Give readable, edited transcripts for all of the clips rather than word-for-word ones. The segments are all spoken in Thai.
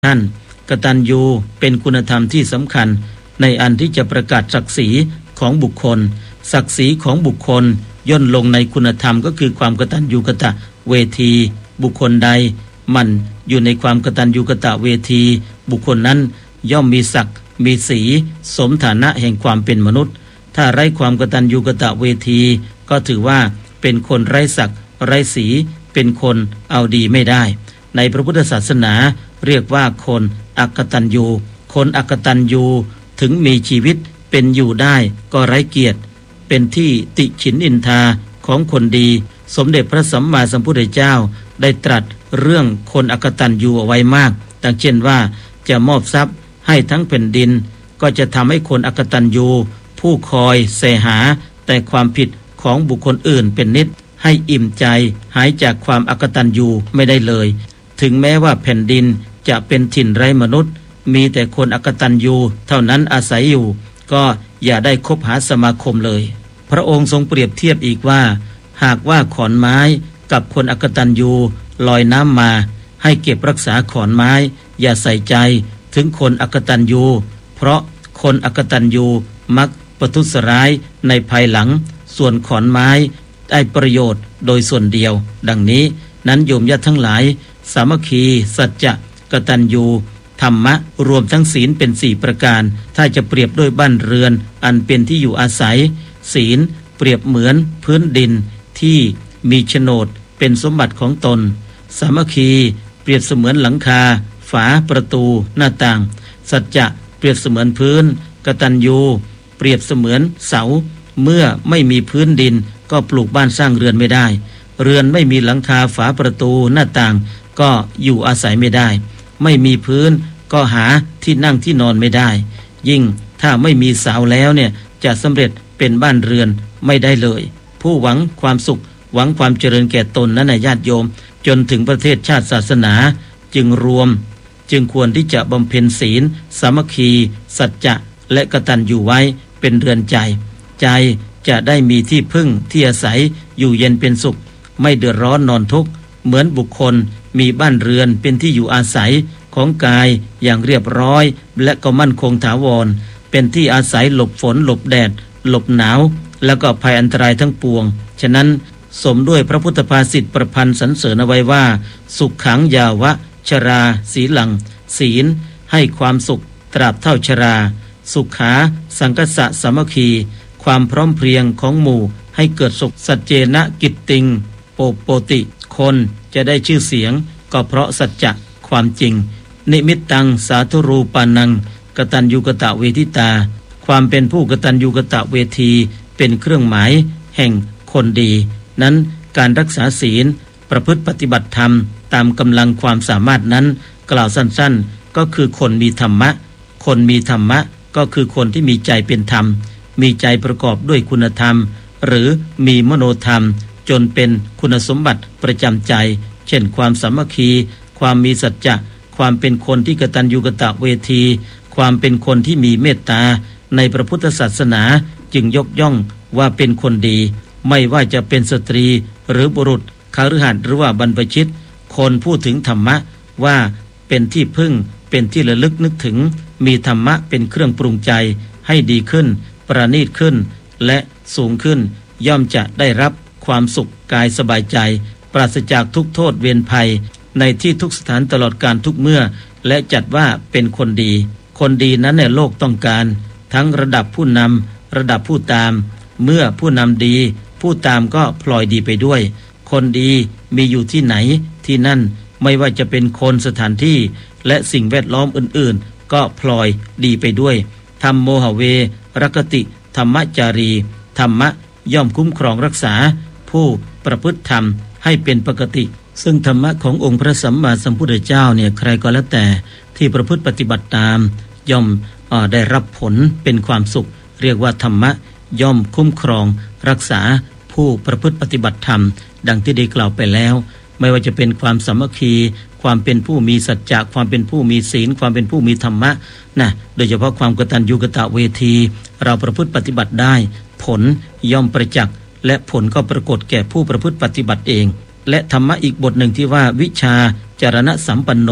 ท่านกตัญญูเป็นคุณธรรมที่สำคัญในอันที่จะประกาศศักดิ์ศรีของบุคคลศักดิ์ศรีของบุคคลย่นลงในคุณธรรมก็คือความกตัญญูกตเวทีบุคคลใดมันอยู่ในความกตัญญูกตเวทีบุคคลนั้นย่อมมีศักดิ์มีสีสมฐานะแห่งความเป็นมนุษย์ถ้าไร้ความกตัญญูกตเวทีก็ถือว่าเป็นคนไร้ศักดิ์ไร้สีเป็นคนเอาดีไม่ได้ในพระพุทธศาสนาเรียกว่าคนอกตัญญูคนอกตัญญูถึงมีชีวิตเป็นอยู่ได้ก็ไร้เกียรติเป็นที่ติฉินนินทาของคนดีสมเด็จพระสัมมาสัมพุทธเจ้าได้ตรัสเรื่องคนอกตัญญูเอาไว้มากดังเช่นว่าจะมอบทรัพย์ให้ทั้งแผ่นดินก็จะทำให้คนอกตัญญูผู้คอยเสหาแต่ความผิดของบุคคลอื่นเป็นนิดให้อิ่มใจหายจากความอกตัญญูไม่ได้เลยถึงแม้ว่าแผ่นดินจะเป็นถิ่นไร้มนุษย์มีแต่คนอกตัญญูเท่านั้นอาศัยอยู่ก็อย่าได้คบหาสมาคมเลยพระองค์ทรงเปรียบเทียบอีกว่าหากว่าขอนไม้กับคนอกตัญญูลอยน้ำมาให้เก็บรักษาขอนไม้อย่าใส่ใจถึงคนอกตัญญูเพราะคนอกตัญญูมักประทุษร้ายในภายหลังส่วนขอนไม้ได้ประโยชน์โดยส่วนเดียวดังนี้นั้นโยมญาติทั้งหลายสามัคคีสัจจะกตัญญูธรรมะรวมทั้งศีลเป็น4ประการถ้าจะเปรียบด้วยบ้านเรือนอันเป็นที่อยู่อาศัยศีลเปรียบเหมือนพื้นดินที่มีโฉนดเป็นสมบัติของตนสามัคคีเปรียบเสมือนหลังคาฝาประตูหน้าต่างสัจจะเปรียบเสมือนพื้นกตัญญูเปรียบเสมือนเสาเมื่อไม่มีพื้นดินก็ปลูกบ้านสร้างเรือนไม่ได้เรือนไม่มีหลังคาฝาประตูหน้าต่างก็อยู่อาศัยไม่ได้ไม่มีพื้นก็หาที่นั่งที่นอนไม่ได้ยิ่งถ้าไม่มีเสาแล้วเนี่ยจะสำเร็จเป็นบ้านเรือนไม่ได้เลยผู้หวังความสุขหวังความเจริญแก่ตนนั้นญาติโยมจนถึงประเทศชาติศาสนาจึงควรที่จะบำเพ็ญศีลสามัคคีสัจจะและกตัญญูไว้เป็นเรือนใจใจจะได้มีที่พึ่งที่อาศัยอยู่เย็นเป็นสุขไม่เดือดร้อนนอนทุกข์เหมือนบุคคลมีบ้านเรือนเป็นที่อยู่อาศัยของกายอย่างเรียบร้อยและก็มั่นคงถาวรเป็นที่อาศัยหลบฝนหลบแดดหลบหนาวแล้วก็ภัยอันตรายทั้งปวงฉะนั้นสมด้วยพระพุทธภาษิตประพันธ์สรรเสริญเอาไว้ว่าสุขขังยาวะชราสีหลังศีลให้ความสุขตราบเท่าชราสุขาสังคสะสามัคคีความพร้อมเพรียงของหมู่ให้เกิดสุขสัจเจนะกิตติงโปติคนจะได้ชื่อเสียงก็เพราะสัจจะความจริงนิมิตตังสาธุรูปานังกตัญญูกตเวทิตาความเป็นผู้กตัญญูกตเวทีเป็นเครื่องหมายแห่งคนดีนั้นการรักษาศีลประพฤติปฏิบัติธรรมตามกำลังความสามารถนั้นกล่าวสั้นๆก็คือคนมีธรรมะคนมีธรรมะก็คือคนที่มีใจเป็นธรรมมีใจประกอบด้วยคุณธรรมหรือมีมโนธรรมจนเป็นคุณสมบัติประจำใจเช่นความสามัคคีความมีสัจจะความเป็นคนที่กตัญญูกตเวทีความเป็นคนที่มีเมตตาในพระพุทธศาสนาจึงยกย่องว่าเป็นคนดีไม่ว่าจะเป็นสตรีหรือบุรุษคฤหัสถ์หรือว่าบรรพชิตคนพูดถึงธรรมะว่าเป็นที่พึ่งเป็นที่ระลึกนึกถึงมีธรรมะเป็นเครื่องปรุงใจให้ดีขึ้นประณีตขึ้นและสูงขึ้นย่อมจะได้รับความสุขกายสบายใจปราศจากทุกโทษเวรภัยในที่ทุกสถานตลอดการทุกเมื่อและจัดว่าเป็นคนดีคนดีนั้นในโลกต้องการทั้งระดับผู้นำระดับผู้ตามเมื่อผู้นำดีผู้ตามก็พลอยดีไปด้วยคนดีมีอยู่ที่ไหนที่นั่นไม่ว่าจะเป็นคนสถานที่และสิ่งแวดล้อมอื่นๆก็พลอยดีไปด้วยธัมโมหเวรกติธรรมจารีธรรมะย่อมคุ้มครองรักษาผู้ประพฤติธรรมให้เป็นปกติซึ่งธรรมะขององค์พระสัมมาสัมพุทธเจ้าเนี่ยใครก็แล้วแต่ที่ประพฤติปฏิบัติตามย่อมได้รับผลเป็นความสุขเรียกว่าธรรมะย่อมคุ้มครองรักษาผู้ประพฤติปฏิบัติธรรมดังที่ได้กล่าวไปแล้วไม่ว่าจะเป็นความสามัคคีความเป็นผู้มีสัจจะความเป็นผู้มีศีลความเป็นผู้มีธรรมะนะโดยเฉพาะความกตัญญูกตเวทีเราประพฤติปฏิบัติได้ผลย่อมประจักษ์และผลก็ปรากฏแก่ผู้ประพฤติปฏิบัติเองและธรรมะอีกบทหนึ่งที่ว่าวิชาจารณะสัมปันโน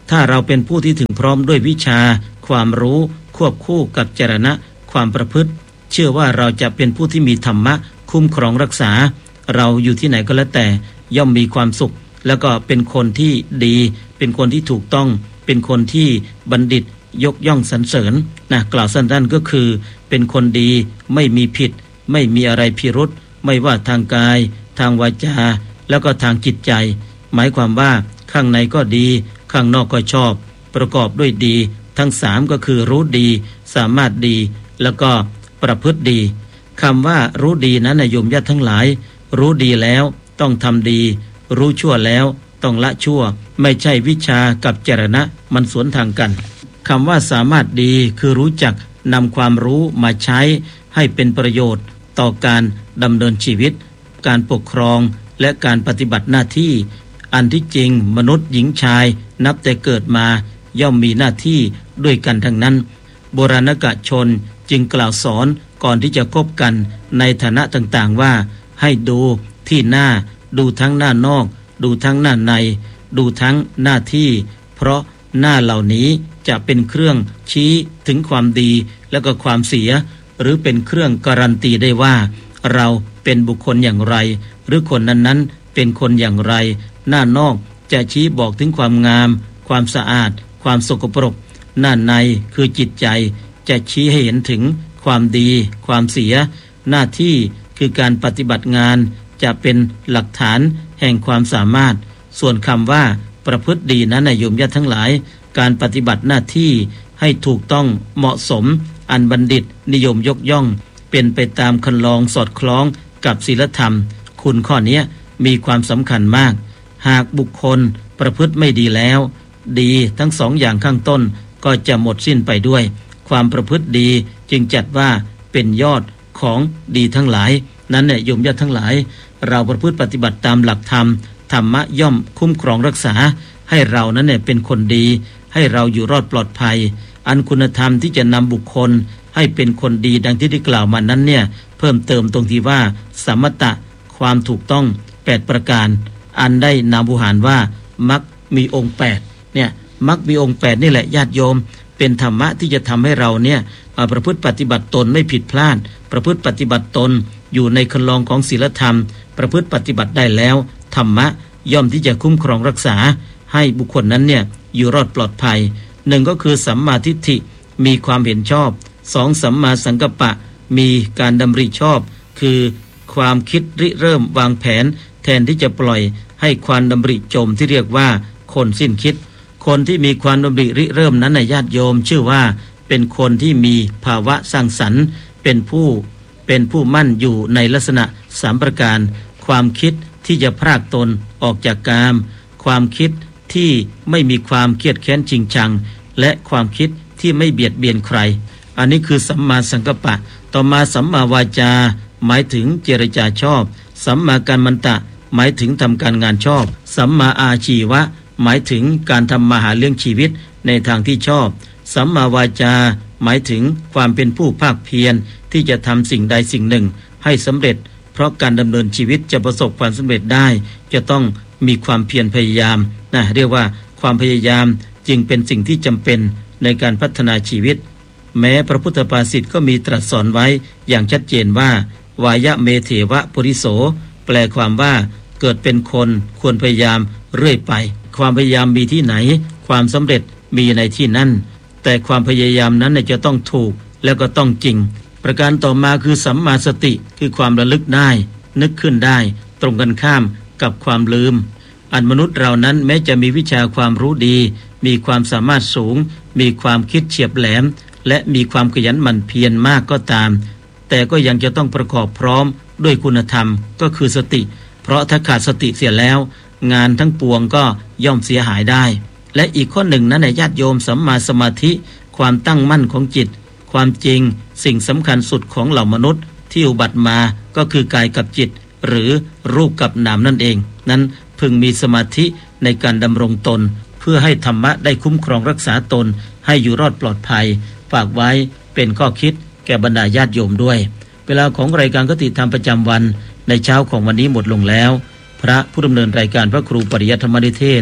ถ้าเราเป็นผู้ที่ถึงพร้อมด้วยวิชาความรู้ควบคู่กับจรณะความประพฤติเชื่อว่าเราจะเป็นผู้ที่มีธรรมะคุ้มครองรักษาเราอยู่ที่ไหนก็แล้วแต่ย่อมมีความสุขแล้วก็เป็นคนที่ดีเป็นคนที่ถูกต้องเป็นคนที่บัณฑิตยกย่องสรรเสริญนะกล่าวสั้นๆก็คือเป็นคนดีไม่มีผิดไม่มีอะไรพิรุธไม่ว่าทางกายทางวาจาแล้วก็ทางจิตใจหมายความว่าข้างในก็ดีข้างนอกก็ชอบประกอบด้วยดีทั้ง3ก็คือรู้ดีสามารถดีแล้วก็ประพฤติดีคำว่ารู้ดีนั้นโยมญาติทั้งหลายรู้ดีแล้วต้องทำดีรู้ชั่วแล้วต้องละชั่วไม่ใช่วิชากับจรณะมันสวนทางกันคำว่าสามารถดีคือรู้จักนำความรู้มาใช้ให้เป็นประโยชน์ต่อการดำเนินชีวิตการปกครองและการปฏิบัติหน้าที่อันที่จริงมนุษย์หญิงชายนับแต่เกิดมาย่อมมีหน้าที่ด้วยกันทั้งนั้นโบราณกชนจึงกล่าวสอนก่อนที่จะคบกันในฐานะต่างๆว่าให้ดูที่หน้าดูทั้งหน้านอกดูทั้งหน้าในดูทั้งหน้าที่เพราะหน้าเหล่านี้จะเป็นเครื่องชี้ถึงความดีและก็ความเสียหรือเป็นเครื่องการันตีได้ว่าเราเป็นบุคคลอย่างไรหรือคนนั้นๆเป็นคนอย่างไรหน้านอกจะชี้บอกถึงความงามความสะอาดความสกปรกหน้าในคือจิตใจจะชี้ให้เห็นถึงความดีความเสียหน้าที่คือการปฏิบัติงานจะเป็นหลักฐานแห่งความสามารถส่วนคำว่าประพฤติดีนั้นโยมญาติทั้งหลายการปฏิบัติหน้าที่ให้ถูกต้องเหมาะสมอันบัณฑิตนิยมยกย่องเป็นไปตามคันลองสอดคล้องกับศีลธรรมคุณข้อนี้มีความสำคัญมากหากบุคคลประพฤติไม่ดีแล้วดีทั้ง2 อย่างข้างต้นก็จะหมดสิ้นไปด้วยความประพฤติดีจึงจัดว่าเป็นยอดของดีทั้งหลายนั้นเนี่ยโยมญาติทั้งหลายเราประพฤติปฏิบัติตามหลักธรรมธรรมะย่อมคุ้มครองรักษาให้เรานั้นเนี่ยเป็นคนดีให้เราอยู่รอดปลอดภัยอันคุณธรรมที่จะนำบุคคลให้เป็นคนดีดังที่ได้กล่าวมานั้นเนี่ยเพิ่มเติมตรงที่ว่าสมตะความถูกต้อง8ประการอันได้นามบุหารว่ามรรคมีองค์8เนี่ยมรรคมีองค์8นี่แหละญาติโยมเป็นธรรมะที่จะทำให้เราเนี่ยประพฤติปฏิบัติตนไม่ผิดพลาดประพฤติปฏิบัติตนอยู่ในคันลองของศีลธรรมประพฤติปฏิบัติได้แล้วธรรมะย่อมที่จะคุ้มครองรักษาให้บุคคลนั้นเนี่ยอยู่รอดปลอดภัย1ก็คือสัมมาทิฏฐิมีความเห็นชอบ2สัมมาสังกัปปะมีการดำริชอบคือความคิดริเริ่มวางแผนแทนที่จะปล่อยให้ความดำริจมที่เรียกว่าคนสิ้นคิดคนที่มีความดำริริเริ่มนั้นในญาติโยมชื่อว่าเป็นคนที่มีภาวะสร้างสรรค์เป็นผู้มั่นอยู่ในลักษณะ3ประการความคิดที่จะพรากตนออกจากกามความคิดที่ไม่มีความเครียดแค้นจริงจังและความคิดที่ไม่เบียดเบียนใครอันนี้คือสัมมาสังกัปปะต่อมาสัมมาวาจาหมายถึงเจรจาชอบสัมมากัมมันตะหมายถึงทำการงานชอบสัมมาอาชีวะหมายถึงการทำมาหาเลี้ยงชีวิตในทางที่ชอบสัมมาวาจาหมายถึงความเป็นผู้ภาคเพียรที่จะทำสิ่งใดสิ่งหนึ่งให้สำเร็จเพราะการดำเนินชีวิตจะประสบความสำเร็จได้จะต้องมีความเพียรพยายามเรียกว่าความพยายามจึงเป็นสิ่งที่จำเป็นในการพัฒนาชีวิตแม้พระพุทธภาษิตก็มีตรัสสอนไว้อย่างชัดเจนว่าวายะเมเถวะปุริโสแปลความว่าเกิดเป็นคนควรพยายามเรื่อยไปความพยายามมีที่ไหนความสำเร็จมีในที่นั่นแต่ความพยายามนั้นจะต้องถูกแล้วก็ต้องจริงประการต่อมาคือสัมมาสติคือความระลึกได้นึกขึ้นได้ตรงกันข้ามกับความลืมอันมนุษย์เรานั้นแม้จะมีวิชาความรู้ดีมีความสามารถสูงมีความคิดเฉียบแหลมและมีความขยันหมั่นเพียรมากก็ตามแต่ก็ยังจะต้องประกอบพร้อมด้วยคุณธรรมก็คือสติเพราะถ้าขาดสติเสียแล้วงานทั้งปวงก็ย่อมเสียหายได้และอีกข้อหนึ่งนั้นในญาติโยมสัมมาสมาธิความตั้งมั่นของจิตความจริงสิ่งสำคัญสุดของเหล่ามนุษย์ที่อุบัติมาก็คือกายกับจิตหรือรูปกับนามนั่นเองนั้นพึงมีสมาธิในการดำรงตนเพื่อให้ธรรมะได้คุ้มครองรักษาตนให้อยู่รอดปลอดภัยฝากไว้เป็นข้อคิดแก่บรรดาญาติโยมด้วยเวลาของรายการคติธรรมประจำวันในเช้าของวันนี้หมดลงแล้วพระผู้ดำเนินรายการพระครูปริยัติธรรมนิเทศ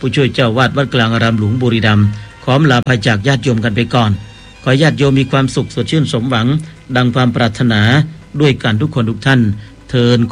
ผู้ช่วยเจ้าวาดวัดกลางอารามหลวงบุรีรัมย์ขอลาภจากญาติโยมกันไปก่อนขอญาติโยมมีความสุขสดชื่นสมหวังดังความปรารถนาด้วยกันทุกคนทุกท่านเทิน